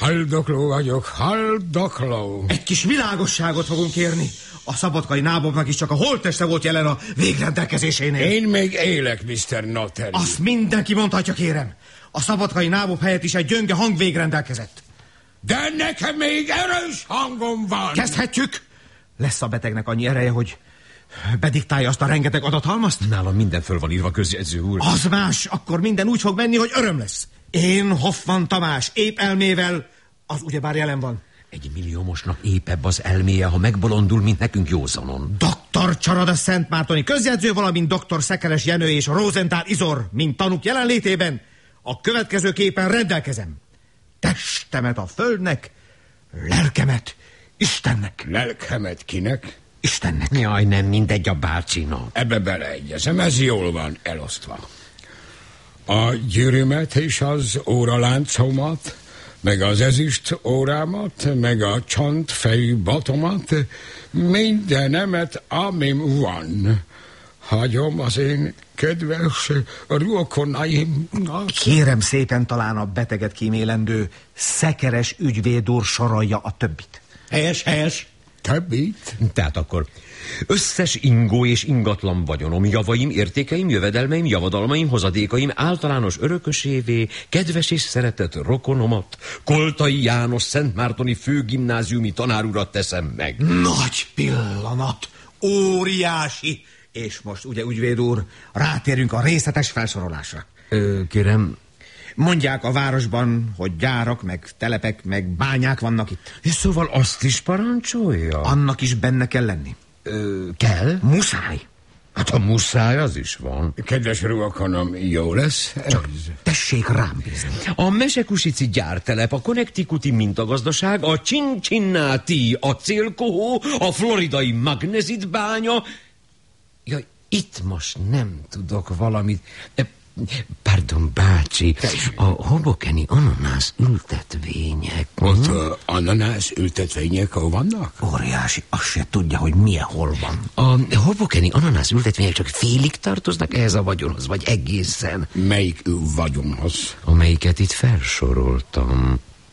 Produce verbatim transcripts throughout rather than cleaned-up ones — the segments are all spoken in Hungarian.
Haldokló vagyok, haldokló. Egy kis világosságot fogunk kérni. A szabadkai náboknak is csak a holtteste volt jelen a végrendelkezésénél. Én még élek, miszter Notary. Azt mindenki mondhatja, kérem. A szabadkai nábok helyett is egy gyönge hang végrendelkezett. De nekem még erős hangom van. Kezdhetjük? Lesz a betegnek annyi ereje, hogy bediktálja azt a rengeteg adathalmazt? Nálam minden föl van írva, közjegyző úr. Az más, akkor minden úgy fog menni, hogy öröm lesz. Én, Hoffman Tamás, épp elmével, az ugyebár jelen van. Egy milliómosnak épebb az elméje, ha megbolondul, mint nekünk józanon. doktor Csarada Szentmártoni közjegyző, valamint doktor Szekeres Jenő és Rosenthal Izor, mint tanúk jelenlétében a következőképpen rendelkezem. Testemet a földnek, lelkemet Istennek. Lelkemet kinek? Istennek. Jaj, nem mindegy a bácsinak. Ebbe beleegyezem, ez jól van elosztva. A gyűrűmet és az óraláncomat, meg az ezüst órámat, meg a csontfejű batomat, mindenemet, amim van, hagyom az én kedves rokonaimnak. Kérem szépen, talán a beteget kímélendő Szekeres ügyvéd úr sorolja a többit. Helyes, helyes. Többit? Tehát akkor összes ingó és ingatlan vagyonom, javaim, értékeim, jövedelmeim, javadalmaim, hozadékaim, általános örökösévé, kedves és szeretett rokonomat, Koltai János Szentmártoni főgimnáziumi tanárurat teszem meg. Nagy pillanat, óriási. És most ugye, ügyvéd úr, rátérünk a részletes felsorolásra. Ö, kérem... Mondják a városban, hogy gyárak, meg telepek, meg bányák vannak itt. És szóval azt is parancsolja? Annak is benne kell lenni. Ö, kell? Muszáj. Hát a muszáj az is van. Kedves rokonom, jó lesz? Csak tessék rám bízni. A Mesekusici gyártelep, a Connecticuti mintagazdaság, a Cincinnati acélkohó, a floridai magnezit bánya. Jaj, itt most nem tudok valamit... Pardon, bácsi, a hobokeni ananász ültetvények. Ott uh, ananász ültetvények hol vannak? Óriási, azt se tudja, hogy milyen hol van. A hobokeni ananász ültetvények csak félig tartoznak ehhez a vagyonhoz, vagy egészen? Melyik vagyonhoz? Amelyiket itt felsoroltam.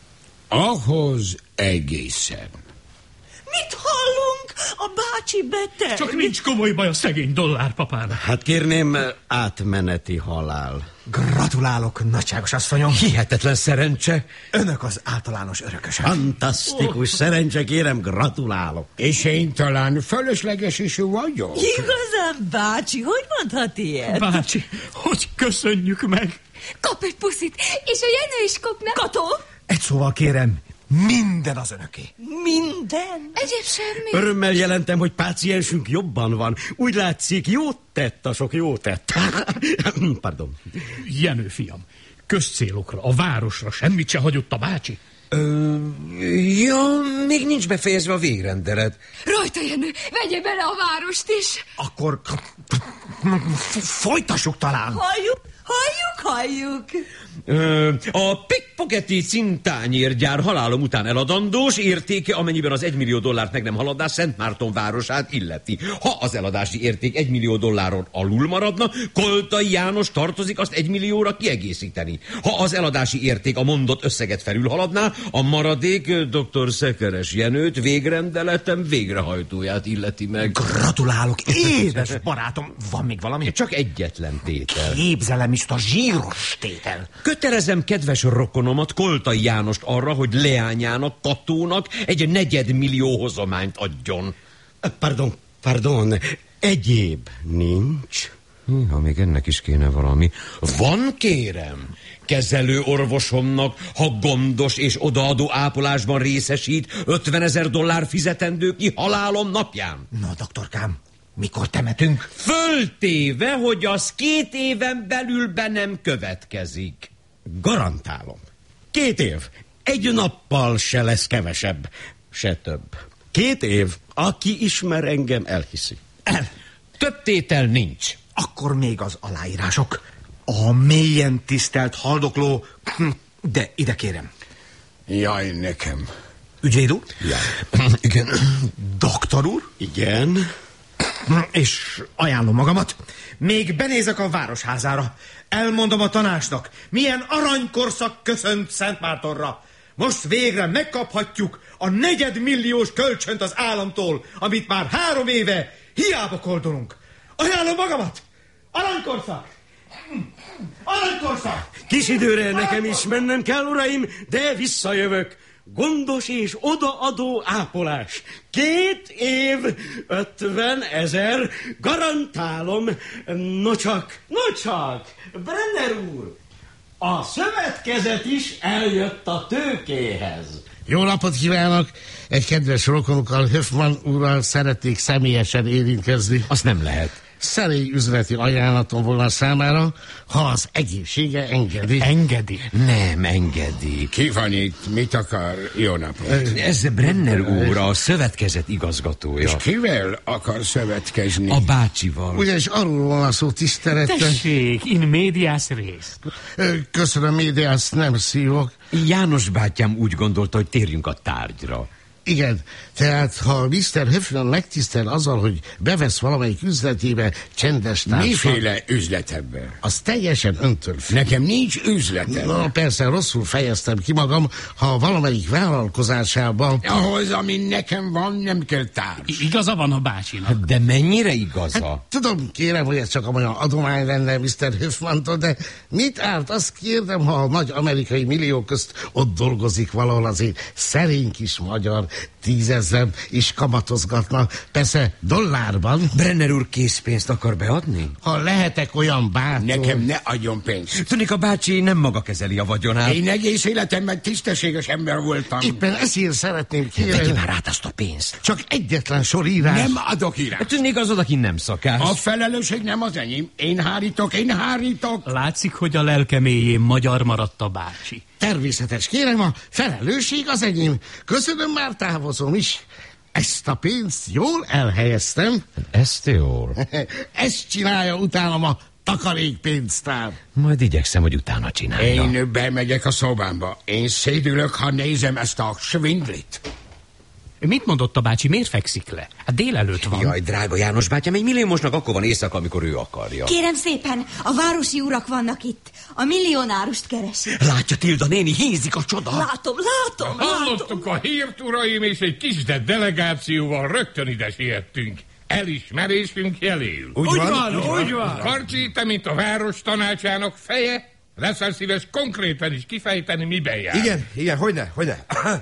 Ahhoz egészen. Mit hallunk? A bácsi beteg. Csak nincs komoly baj a szegény dollárpapának. Hát kérném, átmeneti halál. Gratulálok, nagyságos asszonyom. Hihetetlen szerencse. Önök az általános örökösek. Fantasztikus oh. szerencse, kérem, gratulálok. És én talán fölösleges is vagyok. Igazán, bácsi, hogy mondhat ilyet? Bácsi, hogy köszönjük meg. Kap egy puszit, és a Jenő is kapna. Kató? Egy szóval kérem, minden az önöké. Minden? Egyéb semmi. Örömmel jelentem, hogy páciensünk jobban van. Úgy látszik, jót tett a sok jót tett. Pardon. Jenő fiam, közcélokra, a városra semmit se hagyott a bácsi? Ö, ja, még nincs befejezve a végrendelet. Rajta, Jenő, vegye bele a várost is. Akkor folytassuk talán. Halljuk, halljuk, halljuk. Ö, a pickpocketi cintányérgyár halálom után eladandós, értéke, amennyiben az egymillió dollárt meg nem haladná, Szentmárton városát illeti. Ha az eladási érték egymillió dolláron alul maradna, Koltai János tartozik azt egymillióra kiegészíteni. Ha az eladási érték a mondott összeget felülhaladná, a maradék doktor Szekeres Jenőt végrendeletem végrehajtóját illeti meg. Gratulálok, édes barátom. Van még valami? Csak egyetlen tétel. Képzelem is a zsíros tétel. Kötelezem kedves rokonomat, Koltai Jánost arra, hogy leányának, Katónak egy negyedmillió hozományt adjon. Pardon, pardon, egyéb nincs. Ha még ennek is kéne valami. Van, kérem. Kezelő orvosomnak, ha gondos és odaadó ápolásban részesít, ötvenezer dollár fizetendő ki halálom napján. Na, doktorkám, mikor temetünk? Föltéve, hogy az két éven belül be nem következik. Garantálom. Két év. Egy nappal se lesz kevesebb, se több. Két év. Aki ismer engem, elhiszi. El. Több tétel nincs. Akkor még az aláírások. A mélyen tisztelt haldokló, de ide kérem. Jaj, nekem. Ügyvéd úr? Ja. Igen. Doktor úr? Igen. És ajánlom magamat. Még benézek a városházára. Elmondom a tanácsnak, milyen aranykorszak köszönt Szentmártonra. Most végre megkaphatjuk a negyedmilliós kölcsönt az államtól, amit már három éve hiába koldolunk. Ajánlom magamat! Aranykorszak! Aranykorszak! Kis időre nekem is mennem kell, uraim, de visszajövök. Gondos és odaadó ápolás. Két év, ötven ezer, garantálom. Nocsak, nocsak, Brenner úr, a szövetkezet is eljött a tőkéhez. Jó napot kívánok! Egy kedves rokonukkal, Höfman úrral szeretnék személyesen érintkezni. Azt nem lehet. Szerény üzleti ajánlatom volna számára, ha az egészsége engedi. Engedi? Nem engedi. Ki van itt? Mit akar? Jó napot. Ez Brenner úr, a szövetkezet igazgatója. És kivel akar szövetkezni? A bácsival. Ugyanis arról van a szó, tisztelettel. Tessék, in medias res. Köszönöm, médiász, nem szívok. János bátyám úgy gondolta, hogy térjünk a tárgyra. Igen, tehát ha miszter Höfman megtisztel azzal, hogy bevesz valamelyik üzletébe csendes társat... Miféle üzletemben? Az teljesen öntől függ. Nekem nincs üzletem. Na, persze, rosszul fejeztem ki magam, ha valamelyik vállalkozásában... Ahhoz, ami nekem van, nem kell társ. Igaza van a bácsinak. De mennyire igaza? Hát, tudom, kérem, hogy ez csak olyan adomány lenne miszter Höfmantól, de mit árt? Azt kérdem, ha a nagy amerikai milliók közt ott dolgozik valahol azért szerény kis magyar, tízezren is kamatozgatna, persze dollárban. Brenner úr készpénzt akar beadni? Ha lehetek olyan bátor... Nekem ne adjon pénzt. Tűnik, a bácsi nem maga kezeli a vagyonát. Én egész életemben tisztességes ember voltam. Éppen ezért szeretném Vegye kérni... már át azt a pénzt. Csak egyetlen sorírás. Nem adok írás. Tűnik, az odaki nem szakás. A felelősség nem az enyém. Én hárítok, én hárítok. Látszik, hogy a lelke mélyén magyar maradt a bácsi. Természetes, kérem, a felelősség az enyém. Köszönöm, már távozom is. Ezt a pénzt jól elhelyeztem. Ezt jól. Ezt csinálja utánam a takarékpénztár. Majd igyekszem, hogy utána csinálja. Én bemegyek a szobámba. Én szédülök, ha nézem ezt a svindlit. Mit mondott a bácsi, miért fekszik le? Hát délelőtt van. Jaj, drága János bátyám, egy milliómosnak akkor van éjszaka, amikor ő akarja. Kérem szépen, a városi urak vannak itt. A millionárust keresik. Látja, Tilda néni, hízik a csoda. Látom, látom, látom. Hallottuk a hírt, uraim, és egy kis de delegációval rögtön ide sietünk. Elismerésünk jeléül. Úgy, úgy van, van, úgy van. Úgy van. Karcsi, te, mint a város tanácsának feje, leszel szíves konkrétan is kifejteni, miben jár. Igen, igen, hogyne, hogyne.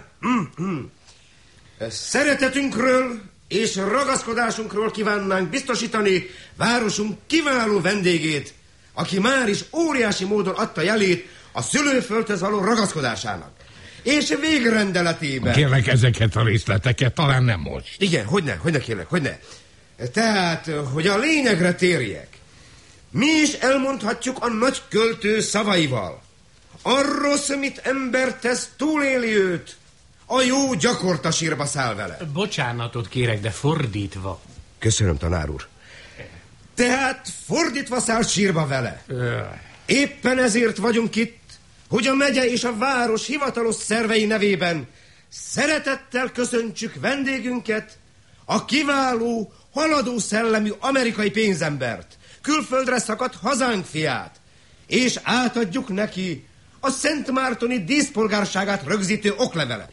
Szeretetünkről és ragaszkodásunkról kívánnánk biztosítani városunk kiváló vendégét, aki már is óriási módon adta jelét a szülőföldhöz való ragaszkodásának. És végrendeletében... Kérlek ezeket a részleteket, talán nem most. Igen, hogyne, hogyne kérlek, hogyne. Tehát, hogy a lényegre térjek. Mi is elmondhatjuk a nagy költő szavaival. A rossz, mit ember tesz, túléli őt. A jó gyakorta sírba száll vele. Bocsánatot kérek, de fordítva. Köszönöm, tanár úr. Tehát fordítva száll sírba vele. Éppen ezért vagyunk itt, hogy a megye és a város hivatalos szervei nevében szeretettel köszöntsük vendégünket, a kiváló, haladó szellemű amerikai pénzembert, külföldre szakadt hazánk fiát, és átadjuk neki a Szent Mártoni díszpolgárságát rögzítő oklevelet.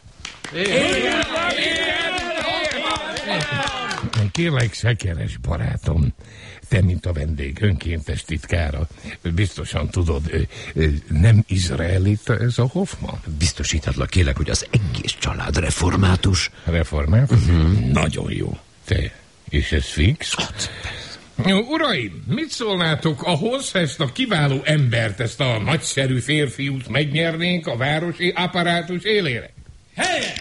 Kérlek, Szekeres barátom, te, mint a vendég önkéntes titkára, biztosan tudod, nem izraelita ez a Hoffman? Biztosítatlak, kérlek, hogy az egész család református. Református? Uh-huh. Nagyon jó. Te, és ez fix? Jó, uraim, mit szólnátok ahhoz, ha ezt a kiváló embert, ezt a nagyszerű férfiút megnyernénk a városi apparátus élére? Helye!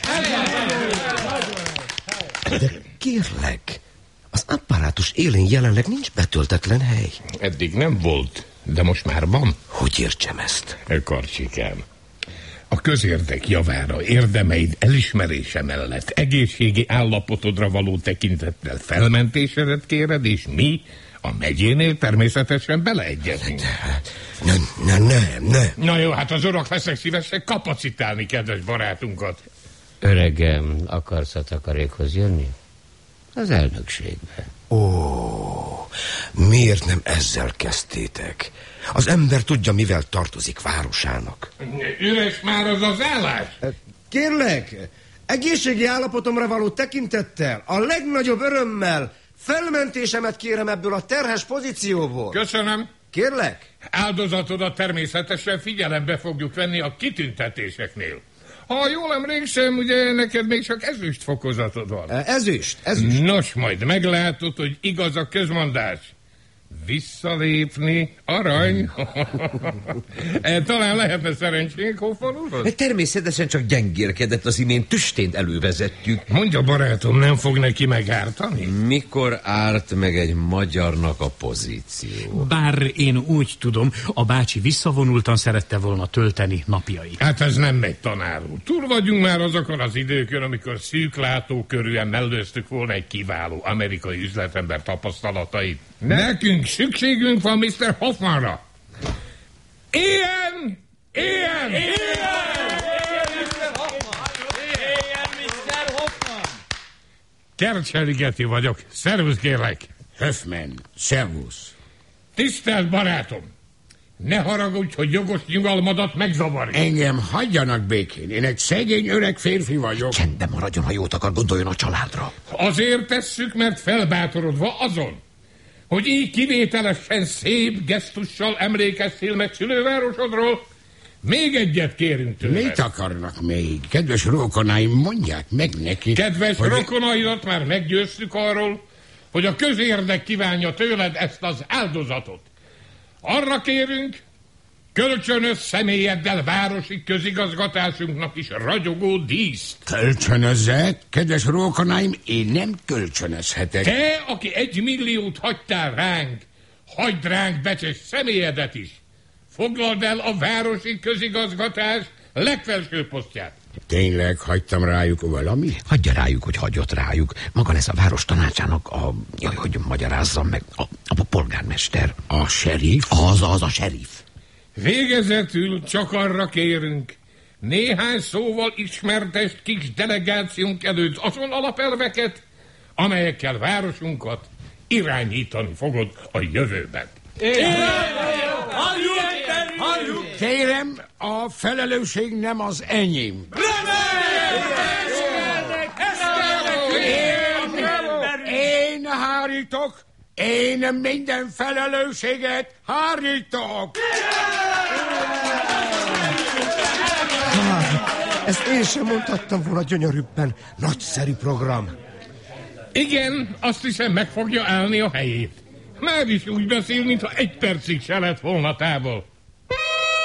De kérlek, az apparátus élén jelenleg nincs betöltetlen hely. Eddig nem volt, de most már van. Hogy értsem ezt? Karcsikám, a közérdek javára érdemeid elismerése mellett egészségi állapotodra való tekintettel felmentésedet kéred, és mi a megyénél természetesen beleegyezünk. Nem, nem, nem, nem. Na jó, hát az urak leszek szívesek kapacitálni kedves barátunkat. Öregem, akarsz a takarékhoz jönni? Az elnökségbe. Ó, miért nem ezzel kezdtétek? Az ember tudja, mivel tartozik városának. Üres már az az állás? Kérlek, egészségi állapotomra való tekintettel a legnagyobb örömmel felmentésemet kérem ebből a terhes pozícióból. Köszönöm. Kérlek? Áldozatodat természetesen figyelembe fogjuk venni a kitüntetéseknél. Ha jól emlékszem, ugye neked még csak ezüst fokozatod van. Ezüst, ezüst. Nos, majd meglátod, hogy igaz a közmondás. Visszalépni, arany. Talán lehetne szerencsénk, Hoffman úrhoz? Természetesen csak gyengérkedett az imént, tüstént elővezetjük. Mondja, barátom, nem fog neki megártani? Mikor árt meg egy magyarnak a pozíció? Bár én úgy tudom, a bácsi visszavonultan szerette volna tölteni napjait. Hát ez nem megy, tanár úr. Túl vagyunk már azokon az időkön, amikor szűklátókörűen mellőztük volna egy kiváló amerikai üzletember tapasztalatait. Nekünk szükségünk van miszter Hoffmanra. Ilyen! Ilyen! Ilyen! miszter Hoffman! Kercseligeti vagyok. Szervusz, kérlek. Hoffman, szervusz. Tisztelt barátom! Ne haragudj, hogy jogos nyugalmadat megzavarj. Engem hagyjanak békén. Én egy szegény öreg férfi vagyok. Csendben maradjon, ha jót akar, gondoljon a családra. Azért tesszük, mert felbátorodva azon, hogy így kivételesen szép gesztussal emlékeztél meg szülővárosodról, még egyet kérünk tőled. Mit akarnak még? Kedves rokonáim, mondják meg neki. Kedves hogy... rokonaidat már meggyőztük arról, hogy a közérdek kívánja tőled ezt az áldozatot. Arra kérünk, kölcsönös személyeddel városi közigazgatásunknak is ragyogó díszt. Kölcsönözzek? Kedves rokonáim, én nem kölcsönözhetek. Te, aki egy milliót hagytál ránk, hagyd ránk becses személyedet is. Foglald el a városi közigazgatás legfelső posztját. Tényleg hagytam rájuk valami? Hagyja rájuk, hogy hagyott rájuk. Maga lesz a város tanácsának a... Jaj, hogy magyarázzam meg. A, a polgármester. A serif? Az, az a serif. Végezetül csak arra kérünk, néhány szóval ismertest kis delegációnk előtt azon alapelveket, amelyekkel városunkat irányítani fogod a jövőben. Kérem, a felelősség nem az enyém. Én, én hárítok, én minden felelősséget hárítok. Ezt én sem mondhattam volna gyönyörűbben. Nagyszerű program. Igen, azt hiszem meg fogja állni a helyét. Már is úgy beszél, mintha egy percig se lett volna távol.